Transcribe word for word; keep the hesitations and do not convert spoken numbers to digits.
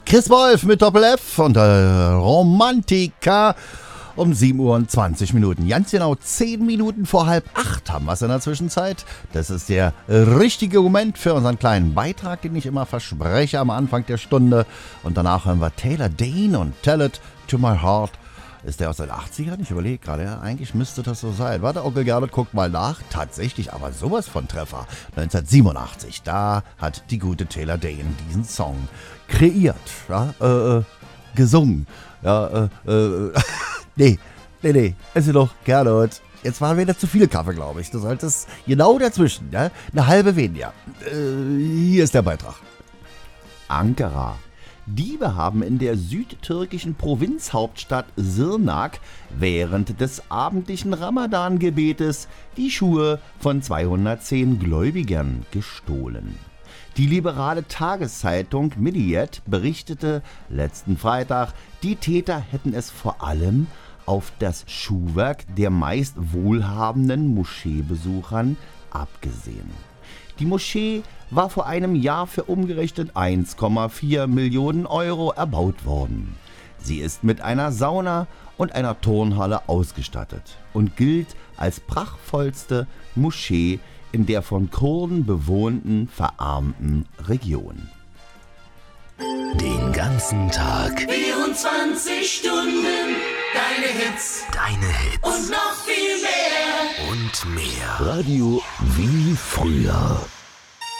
Chris Wolf mit Doppel-F und äh, Romantika um sieben Uhr und zwanzig Minuten. Ganz genau zehn Minuten vor halb acht haben wir es in der Zwischenzeit. Das ist der richtige Moment für unseren kleinen Beitrag, den ich immer verspreche am Anfang der Stunde. Und danach hören wir Taylor Dayne und Tell It to My Heart. Ist der aus den achtzigern? Ich überlege gerade, ja, eigentlich müsste das so sein. Warte, Onkel Gernot, guckt mal nach. Tatsächlich, aber sowas von Treffer. neunzehnhundertsiebenundachtzig, da hat die gute Taylor Dayne diesen Song kreiert, ja, äh, gesungen. Ja, äh, äh, nee, nee, nee, es ist doch Gernot. Jetzt waren wieder zu viele Kaffee, glaube ich. Du solltest genau dazwischen, ja, eine halbe weniger. Äh, hier ist der Beitrag. Ankara. Diebe haben in der südtürkischen Provinzhauptstadt Sirnak während des abendlichen Ramadan-Gebetes die Schuhe von zweihundertzehn Gläubigern gestohlen. Die liberale Tageszeitung Milliyet berichtete letzten Freitag, die Täter hätten es vor allem auf das Schuhwerk der meist wohlhabenden Moscheebesuchern abgesehen. Die Moschee war vor einem Jahr für umgerechnet eins Komma vier Millionen Euro erbaut worden. Sie ist mit einer Sauna und einer Turnhalle ausgestattet und gilt als prachtvollste Moschee in der von Kurden bewohnten, verarmten Region. Den ganzen Tag. vierundzwanzig Stunden. Deine Hits. Deine Hits. Und noch viel mehr. Und mehr. Radio wie früher.